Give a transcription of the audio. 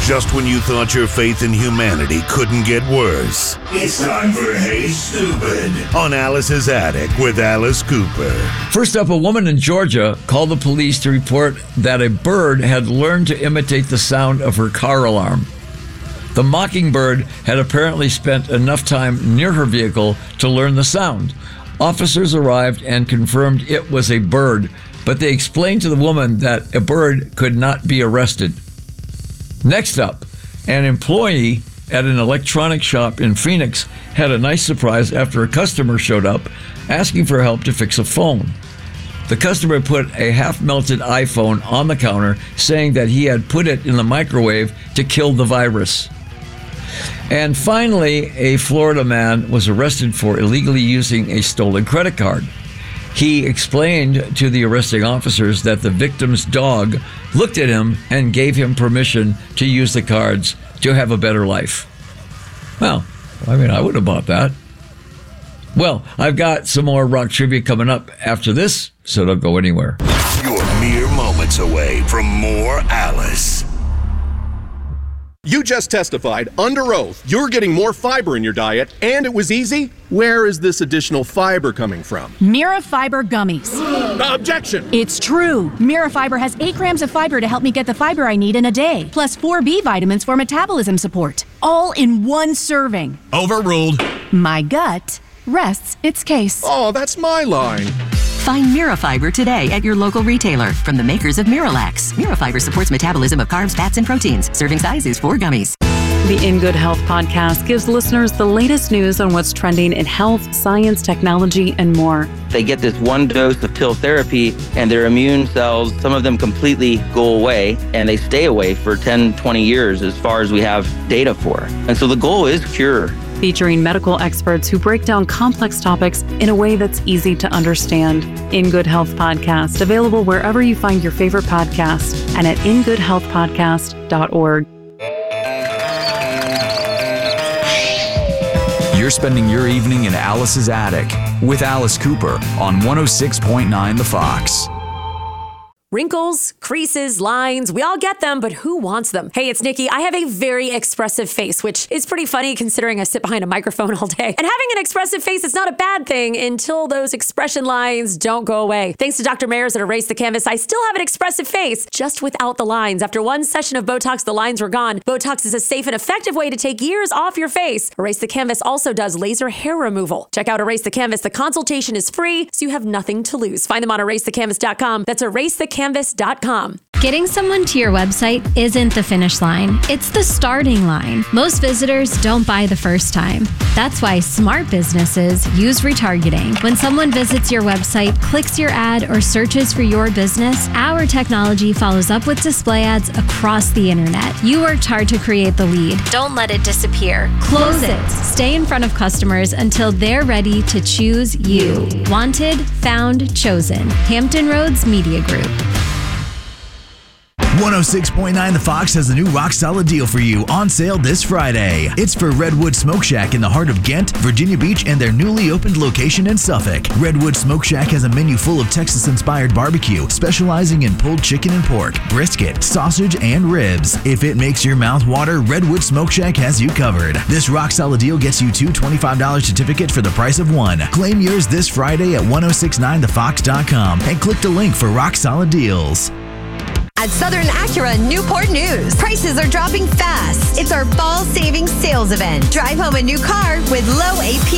Just when you thought your faith in humanity couldn't get worse. It's time for Hey Stupid on Alice's Attic with Alice Cooper. First up, a woman in Georgia called the police to report that a bird had learned to imitate the sound of her car alarm. The mockingbird had apparently spent enough time near her vehicle to learn the sound. Officers arrived and confirmed it was a bird, but they explained to the woman that a bird could not be arrested. Next up, an employee at an electronic shop in Phoenix had a nice surprise after a customer showed up asking for help to fix a phone. The customer put a half-melted iPhone on the counter, saying that he had put it in the microwave to kill the virus. And finally, a Florida man was arrested for illegally using a stolen credit card. He explained to the arresting officers that the victim's dog looked at him and gave him permission to use the cards to have a better life. Well, I would have bought that. Well, I've got some more rock trivia coming up after this, so don't go anywhere. You're mere moments away from more Alice. You just testified under oath you're getting more fiber in your diet, and it was easy. Where is this additional fiber coming from? Mira Fiber Gummies. Objection! It's true. Mira Fiber has 8 grams of fiber to help me get the fiber I need in a day, plus 4 B vitamins for metabolism support. All in one serving. Overruled. My gut rests its case. Oh, that's my line. Find Mirafiber today at your local retailer from the makers of Miralax. Mirafiber supports metabolism of carbs, fats, and proteins. Serving size is 4 gummies. The In Good Health podcast gives listeners the latest news on what's trending in health, science, technology, and more. They get this one dose of TIL therapy and their immune cells, some of them completely go away, and they stay away for 10, 20 years as far as we have data for. And so the goal is cure. Featuring medical experts who break down complex topics in a way that's easy to understand. In Good Health Podcast, available wherever you find your favorite podcast and at ingoodhealthpodcast.org. You're spending your evening in Alice's Attic with Alice Cooper on 106.9 The Fox. Wrinkles, creases, lines, we all get them, but who wants them? Hey, it's Nikki. I have a very expressive face, which is pretty funny considering I sit behind a microphone all day. And having an expressive face is not a bad thing until those expression lines don't go away. Thanks to Dr. Mayers at Erase the Canvas, I still have an expressive face, just without the lines. After one session of Botox, the lines were gone. Botox is a safe and effective way to take years off your face. Erase the Canvas also does laser hair removal. Check out Erase the Canvas. The consultation is free, so you have nothing to lose. Find them on erasethecanvas.com. That's erasethecanvas.com. Getting someone to your website isn't the finish line. It's the starting line. Most visitors don't buy the first time. That's why smart businesses use retargeting. When someone visits your website, clicks your ad, or searches for your business, our technology follows up with display ads across the internet. You worked hard to create the lead. Don't let it disappear. Close it. Stay in front of customers until they're ready to choose you. Wanted, found, chosen. Hampton Roads Media Group. 106.9 The Fox has a new rock-solid deal for you on sale this Friday. It's for Redwood Smoke Shack in the heart of Ghent, Virginia Beach, and their newly opened location in Suffolk. Redwood Smoke Shack has a menu full of Texas-inspired barbecue, specializing in pulled chicken and pork, brisket, sausage, and ribs. If it makes your mouth water, Redwood Smoke Shack has you covered. This rock-solid deal gets you 2 $25 certificates for the price of one. Claim yours this Friday at 1069thefox.com and click the link for rock-solid deals. At Southern Acura Newport News, prices are dropping fast. It's our fall savings sales event. Drive home a new car with low APR.